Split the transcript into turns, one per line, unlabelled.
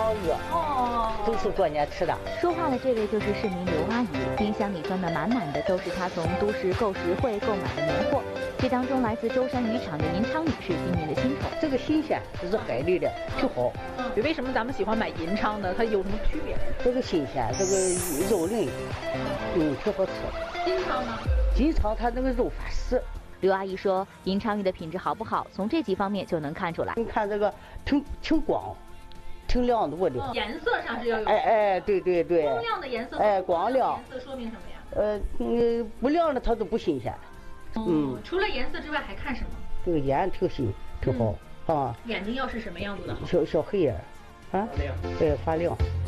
饺子，都是过年吃的。
说话的这位就是市民刘阿姨，冰箱里装的满满的都是她从都市购实惠购买的年货，其当中来自舟山渔场的银鲳鱼是今年的新宠。
这个新鲜，这是海里的，挺好。
为什么咱们喜欢买银鲳呢？它有什么区别？
这个新鲜，这个肉嫩，挺好吃。
金鲳呢？
金鲳它那个肉发实。
刘阿姨说，银鲳鱼的品质好不好，从这几方面就能看出来。
你看这个挺光，挺亮度的。
颜色上是要有。
对。
光亮的颜色。
光亮。
颜色说明什么呀？
不亮的它都不新鲜。
除了颜色之外还看什么？
这个眼挺新，挺好啊。
眼睛要是什么样子的好？
小黑眼，啊，发亮。